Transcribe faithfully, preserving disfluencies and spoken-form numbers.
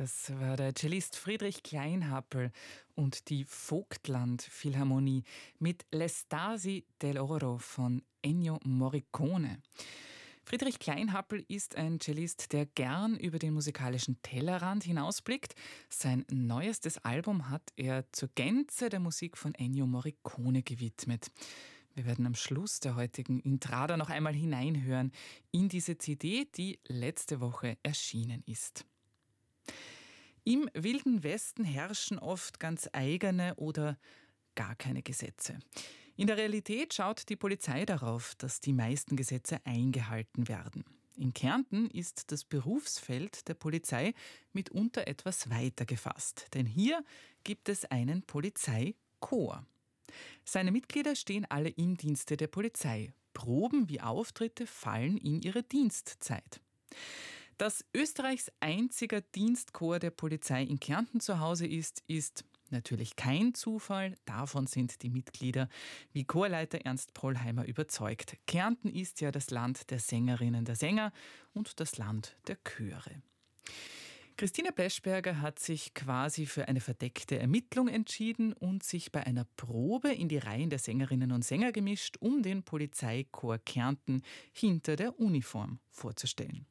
Das war der Cellist Friedrich Kleinhappel und die Vogtland Philharmonie mit L'Estasi dell'Oro von Ennio Morricone. Friedrich Kleinhappel ist ein Cellist, der gern über den musikalischen Tellerrand hinausblickt. Sein neuestes Album hat er zur Gänze der Musik von Ennio Morricone gewidmet. Wir werden am Schluss der heutigen Intrada noch einmal hineinhören in diese C D, die letzte Woche erschienen ist. Im Wilden Westen herrschen oft ganz eigene oder gar keine Gesetze. In der Realität schaut die Polizei darauf, dass die meisten Gesetze eingehalten werden. In Kärnten ist das Berufsfeld der Polizei mitunter etwas weiter gefasst, denn hier gibt es einen Polizeikorps. Seine Mitglieder stehen alle im Dienste der Polizei. Proben wie Auftritte fallen in ihre Dienstzeit. Dass Österreichs einziger Dienstkorps der Polizei in Kärnten zu Hause ist, ist natürlich kein Zufall. Davon sind die Mitglieder wie Chorleiter Ernst Pollheimer überzeugt. Kärnten ist ja das Land der Sängerinnen, der Sänger und das Land der Chöre. Christine Peschberger hat sich quasi für eine verdeckte Ermittlung entschieden und sich bei einer Probe in die Reihen der Sängerinnen und Sänger gemischt, um den Polizeikorps Kärnten hinter der Uniform vorzustellen.